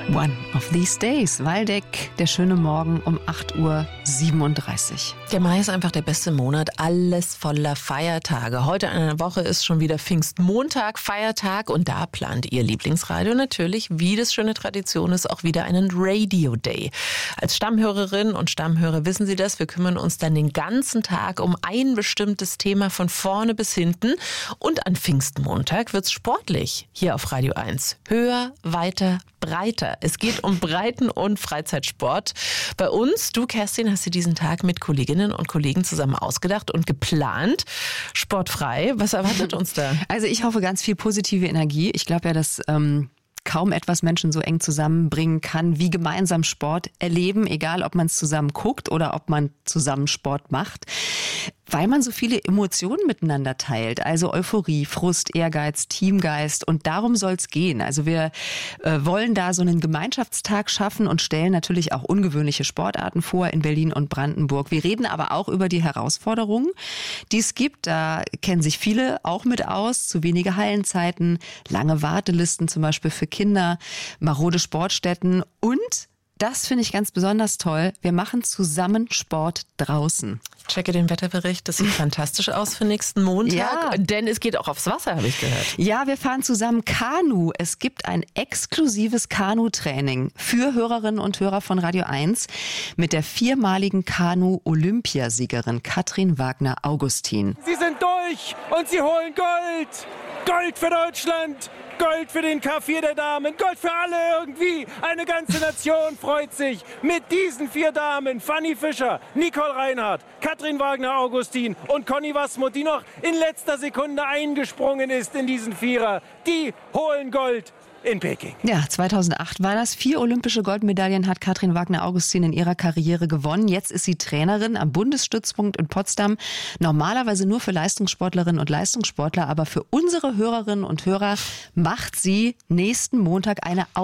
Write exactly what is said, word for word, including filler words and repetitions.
One of these days. Waldeck, der schöne Morgen um acht Uhr siebenunddreißig. Der Mai ist einfach der beste Monat, alles voller Feiertage. Heute in einer Woche ist schon wieder Pfingstmontag, Feiertag, und da plant Ihr Lieblingsradio natürlich, wie das schöne Tradition ist, auch wieder einen Radio Day. Als Stammhörerinnen und Stammhörer wissen Sie das, wir kümmern uns dann den ganzen Tag um ein bestimmtes Thema von vorne bis hinten, und an Pfingstmontag wird's sportlich hier auf Radio eins. Höher, weiter, breiter. Es geht um Breiten- und Freizeitsport. Bei uns, du Kerstin, hast dir diesen Tag mit Kolleginnen und Kollegen zusammen ausgedacht und geplant. Sportfrei, was erwartet uns da? Also ich hoffe ganz viel positive Energie. Ich glaube ja, dass ähm, kaum etwas Menschen so eng zusammenbringen kann, wie gemeinsam Sport erleben, egal ob man es zusammen guckt oder ob man zusammen Sport macht. Weil man so viele Emotionen miteinander teilt, also Euphorie, Frust, Ehrgeiz, Teamgeist, und darum soll es gehen. Also wir äh, wollen da so einen Gemeinschaftstag schaffen und stellen natürlich auch ungewöhnliche Sportarten vor in Berlin und Brandenburg. Wir reden aber auch über die Herausforderungen, die es gibt. Da kennen sich viele auch mit aus. Zu wenige Hallenzeiten, lange Wartelisten zum Beispiel für Kinder, marode Sportstätten, und das finde ich ganz besonders toll. Wir machen zusammen Sport draußen. Checke den Wetterbericht, das sieht fantastisch aus für nächsten Montag, Ja. denn es geht auch aufs Wasser, habe ich gehört. Ja, wir fahren zusammen Kanu. Es gibt ein exklusives Kanu-Training für Hörerinnen und Hörer von Radio eins mit der viermaligen Kanu-Olympiasiegerin Katrin Wagner-Augustin. Sie sind durch und sie holen Gold. Gold für Deutschland. Gold für den K vier der Damen, Gold für alle irgendwie. Eine ganze Nation freut sich mit diesen vier Damen. Fanny Fischer, Nicole Reinhardt, Katrin Wagner-Augustin und Conny Wasmuth, die noch in letzter Sekunde eingesprungen ist in diesen Vierer. Die holen Gold in Peking. Ja, zweitausendacht war das. Vier olympische Goldmedaillen hat Katrin Wagner-Augustin in ihrer Karriere gewonnen. Jetzt ist sie Trainerin am Bundesstützpunkt in Potsdam. Normalerweise nur für Leistungssportlerinnen und Leistungssportler, aber für unsere Hörerinnen und Hörer macht sie nächsten Montag eine